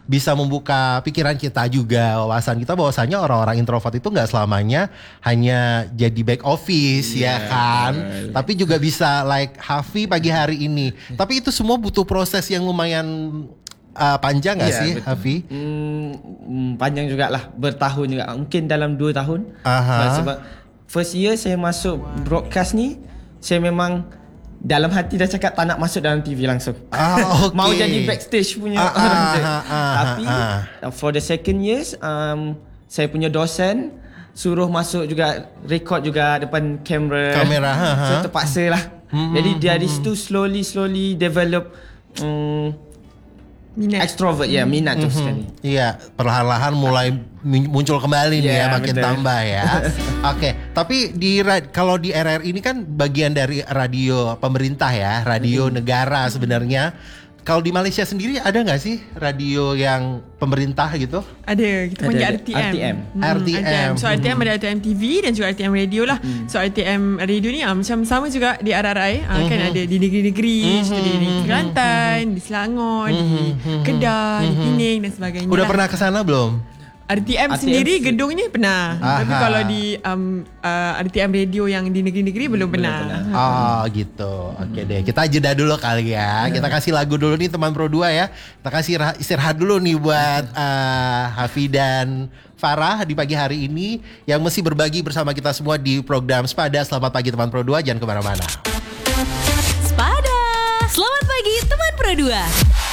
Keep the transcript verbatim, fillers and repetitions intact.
bisa membuka pikiran kita juga, wawasan kita bahwasanya orang-orang introvert itu nggak selamanya hanya jadi back office yeah, ya kan, right. Tapi juga bisa like Hafi pagi hari ini. Tapi itu semua butuh proses yang lumayan uh, panjang nggak yeah, sih, betul. Hafi? Hmm, panjang juga lah, bertahun juga. Mungkin dalam dua tahun. Aha. Sebab first year saya masuk broadcast ni, saya memang dalam hati dah cakap tak nak masuk dalam T V langsung. Ah, okay. Mau jadi backstage punya ah, orang ah, je. Ah, ah, Tapi ah. for the second years, um, saya punya dosen suruh masuk juga, record juga depan kamera. Kamera. Ha, ha. So terpaksa lah. Hmm, Jadi hmm, dari hmm. situ slowly slowly develop um, minat. Extrovert ya, yeah, minat tu sekali. Iya, perlahan-lahan mulai muncul kembali nih yeah, ya, makin betul. tambah ya. Oke, okay. Tapi di kalau di R R I ini kan bagian dari radio pemerintah ya, radio mm-hmm. negara sebenarnya. Kalau di Malaysia sendiri ada nggak sih radio yang pemerintah gitu? Ada, kita panggil R T M. R T M. Hmm, R T M. So R T M ada R T M T V dan juga R T M radio lah. Hmm. So R T M radio ni ah, macam sama juga di R R I. Ah, kan ada di negeri-negeri, mm-hmm. di negeri Kelantan, mm-hmm. di Selangor, mm-hmm. di Kedah, mm-hmm. di Pening dan sebagainya. Udah lah. pernah ke sana belum? R T M, R T M sendiri gedungnya pernah. Aha. Tapi kalau di um, uh, R T M radio yang di negeri-negeri belum pernah. Oh gitu. Oke deh. Kita jeda dulu kali ya. Kita kasih lagu dulu nih teman Pro dua ya. Kita kasih istirahat dulu nih buat uh, Hafi dan Farah di pagi hari ini yang mesti berbagi bersama kita semua di program Sepada. Selamat pagi teman Pro dua. Jangan kemana-mana. Sepada. Selamat pagi teman Pro dua.